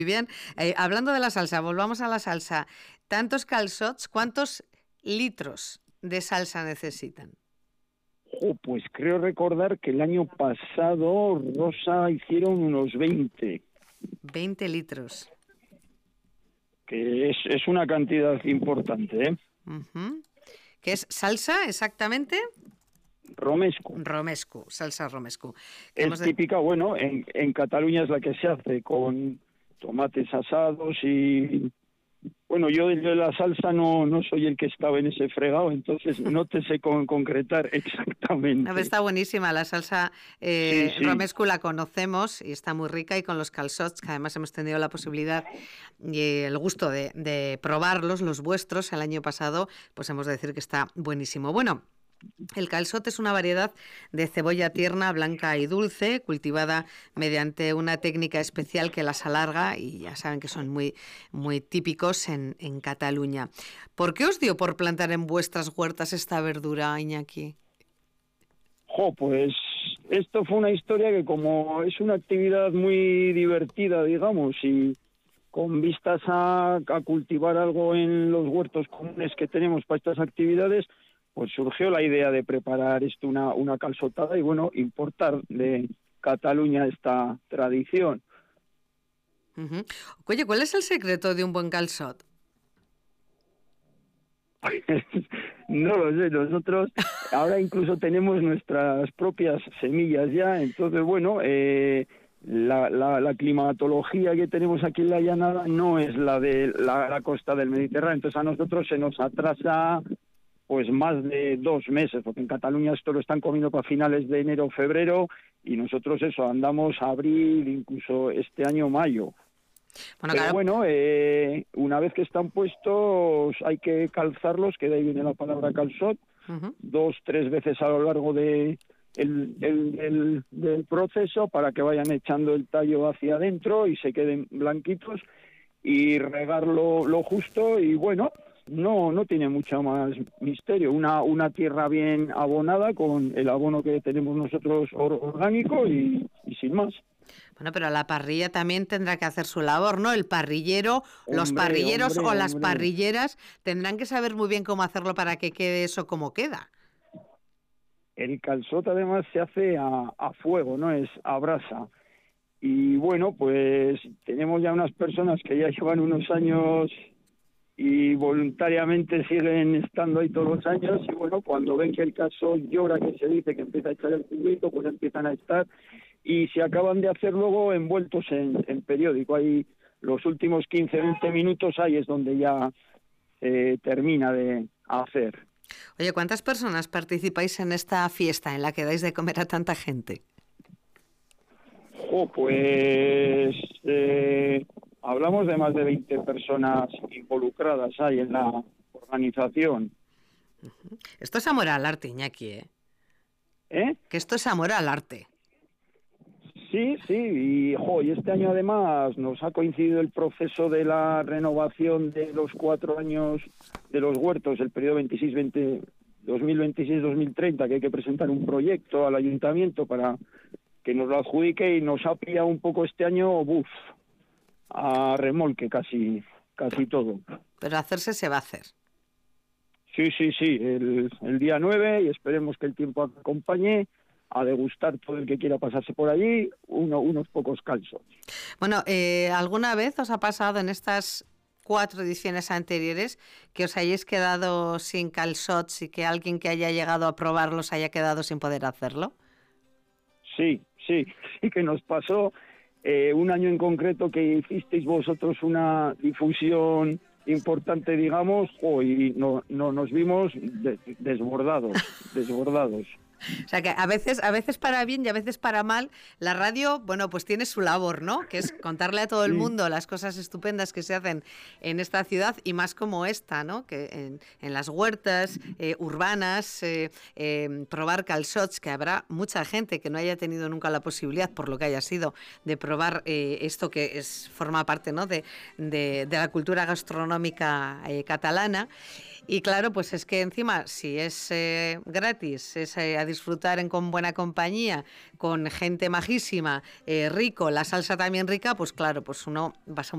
bien. Hablando de la salsa, volvamos a la salsa. Tantos calçots, ¿cuántos litros de salsa necesitan? Pues creo recordar que el año pasado, Rosa, hicieron unos 20, 20 litros. que es una cantidad importante, ¿eh? Uh-huh. ¿Qué es salsa exactamente? Romesco. Romesco, salsa romesco. Es típica, bueno, en Cataluña es la que se hace con tomates asados y... Bueno, yo de la salsa no soy el que estaba en ese fregado, entonces no te sé concretar exactamente. No, está buenísima la salsa Sí. romesco, la conocemos y está muy rica, y con los calçots, que además hemos tenido la posibilidad y el gusto de probarlos, los vuestros, el año pasado, pues hemos de decir que está buenísimo. Bueno, el calçot es una variedad de cebolla tierna, blanca y dulce, cultivada mediante una técnica especial que las alarga, y ya saben que son muy, muy típicos en Cataluña. ¿Por qué os dio por plantar en vuestras huertas esta verdura, Iñaki? Pues esto fue una historia que, como es una actividad muy divertida, digamos, y con vistas a cultivar algo en los huertos comunes que tenemos para estas actividades, pues surgió la idea de preparar esto, una calçotada, y bueno, importar de Cataluña esta tradición. Uh-huh. Oye, ¿cuál es el secreto de un buen calçot? No lo sé, nosotros ahora incluso tenemos nuestras propias semillas ya, entonces bueno, la climatología que tenemos aquí en la llanada no es la de la costa del Mediterráneo, entonces a nosotros se nos atrasa pues más de 2 meses, porque en Cataluña esto lo están comiendo para finales de enero o febrero, y nosotros eso, andamos abril, incluso este año mayo. Bueno, pero claro. Bueno, una vez que están puestos hay que calzarlos, que de ahí viene la palabra calçot, 2-3 veces a lo largo del proceso, para que vayan echando el tallo hacia adentro y se queden blanquitos, y regarlo lo justo, y bueno, no tiene mucho más misterio. Una tierra bien abonada con el abono que tenemos nosotros orgánico, y sin más. Bueno, pero la parrilla también tendrá que hacer su labor, ¿no? El parrillero, los parrilleros o las parrilleras tendrán que saber muy bien cómo hacerlo para que quede eso como queda. El calçot además se hace a fuego, no es a brasa. Y bueno, pues tenemos ya unas personas que ya llevan unos años y voluntariamente siguen estando ahí todos los años, y bueno, cuando ven que el calçot llora, que se dice, que empieza a echar el juguito, pues empiezan a estar, y se acaban de hacer luego envueltos en periódico. Ahí los últimos 15-20 minutos, ahí es donde ya termina de hacer. Oye, ¿cuántas personas participáis en esta fiesta en la que dais de comer a tanta gente? Pues hablamos de más de 20 personas involucradas ahí en la organización. Esto es amor al arte, Iñaki, ¿eh? Que esto es amor al arte. Sí, y este año además nos ha coincidido el proceso de la renovación de los 4 años de los huertos, el periodo 2026-2030, que hay que presentar un proyecto al ayuntamiento para que nos lo adjudique, y nos ha pillado un poco este año, a remolque casi todo. Pero hacerse se va a hacer. Sí, el día 9, y esperemos que el tiempo acompañe, a degustar todo el que quiera pasarse por allí unos pocos calçots. Bueno, ¿alguna vez os ha pasado en estas 4 ediciones anteriores que os hayáis quedado sin calçots y que alguien que haya llegado a probarlos haya quedado sin poder hacerlo? Sí que nos pasó un año en concreto, que hicisteis vosotros una difusión importante, digamos, y nos vimos desbordados. O sea que a veces para bien y a veces para mal, la radio, bueno, pues tiene su labor, ¿no? Que es contarle a todo el mundo las cosas estupendas que se hacen en esta ciudad, y más como esta, ¿no? Que en las huertas urbanas, probar calçots, que habrá mucha gente que no haya tenido nunca la posibilidad, por lo que haya sido, de probar esto que forma parte, ¿no? de la cultura gastronómica catalana. Y claro, pues es que encima, si es gratis, es a disfrutar con buena compañía, con gente majísima, rico, la salsa también rica, pues claro, pues uno va a